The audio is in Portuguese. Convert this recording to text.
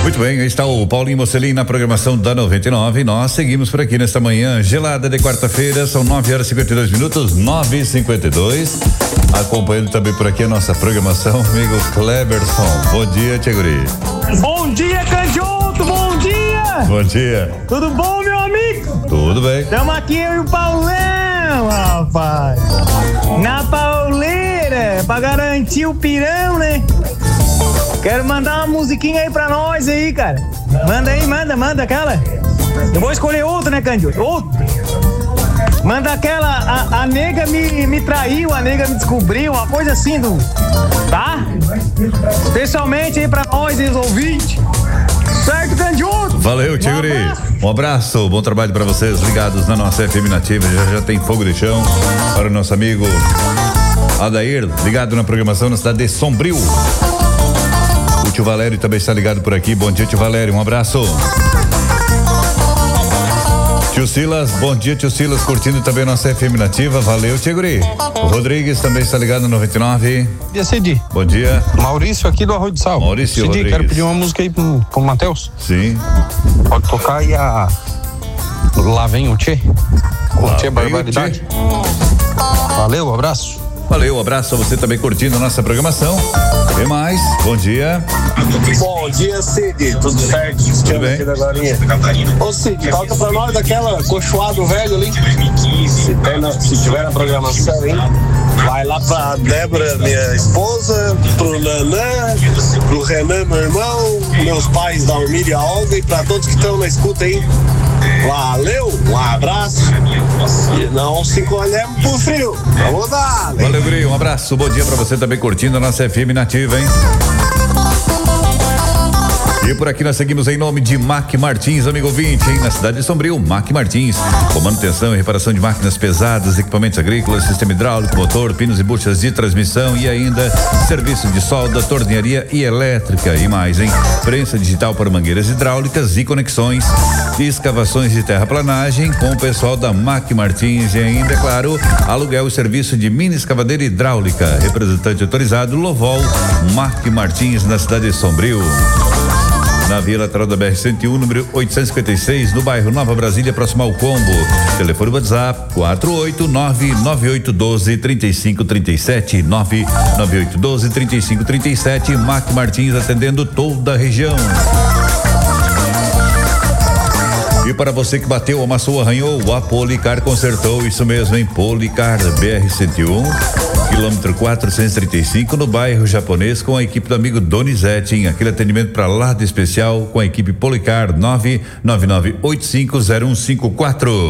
Muito bem, aí está o Paulinho Mocelin na programação da 99. Nós seguimos por aqui nesta manhã gelada de quarta-feira, são 9h52, 9h52. Acompanhando também por aqui a nossa programação, amigo Cleberson. Bom dia, Tcheguri. Bom dia, Canjoto, bom dia! Bom dia. Tudo bom, meu amigo? Tudo bem. Estamos aqui eu e o Paulão, rapaz. Na pauleira, pra garantir o pirão, né? Quero mandar uma musiquinha aí pra nós aí, cara. Manda aí, manda aquela. Eu vou escolher outra, né, Candido? Outra. Manda aquela, a nega me traiu, a nega me descobriu, uma coisa assim, tá? Especialmente aí pra nós, os ouvintes. Certo, Candido? Valeu, Tigre. Um abraço, bom trabalho pra vocês ligados na nossa FM Nativa. Já tem fogo de chão para o nosso amigo Adair, ligado na programação na cidade de Sombrio. O tio Valério também está ligado por aqui. Bom dia, tio Valério, um abraço. Tio Silas, bom dia, tio Silas, curtindo também nossa FM Nativa. Valeu, Tigre. O Rodrigues também está ligado no 99. Bom dia, Cid. Bom dia. Maurício aqui do Arroio do Sal. Maurício Cid, Rodrigues. Quero pedir uma música aí pro Matheus. Sim. Pode tocar aí a Lá Vem o Tchê. O Tchê Barbaridade. Valeu, um abraço. Valeu, um abraço a você também curtindo nossa programação. Tem mais, bom dia. Bom dia, Cid, tudo certo? Tudo bem. Aqui da Glorinha. Ô Cid, toca pra nós daquela cochoado velho ali. Se tiver na programação, hein? Vai lá pra Débora, minha esposa, pro Nanã, pro Renan, meu irmão, meus pais, Dalmir e a Olga, e pra todos que estão na escuta aí. Valeu, um abraço. E não se colhemos pro frio. Vamos dar. Valeu, Guri, um abraço, bom dia pra você também curtindo a nossa FM Nativa, hein? E por aqui nós seguimos em nome de Mac Martins, amigo ouvinte, hein? Na cidade de Sombrio, Mac Martins, com manutenção e reparação de máquinas pesadas, equipamentos agrícolas, sistema hidráulico, motor, pinos e buchas de transmissão e ainda serviço de solda, tornearia e elétrica e mais, hein? Prensa digital para mangueiras hidráulicas e conexões, escavações de terraplanagem com o pessoal da Mac Martins e ainda, é claro, aluguel e serviço de mini escavadeira hidráulica, representante autorizado Lovol, Mac Martins, na cidade de Sombrio. Na via lateral da BR-101, número 856, no bairro Nova Brasília, próximo ao Combo. Telefone WhatsApp 489-9812-3537, 99812-3537, Mac Martins atendendo toda a região. E para você que bateu, amassou, arranhou, a Policar consertou, isso mesmo, em Policar, BR-101, quilômetro 435, no bairro Japonês, com a equipe do amigo Donizete, em aquele atendimento para lá de especial com a equipe Policar, 999850154.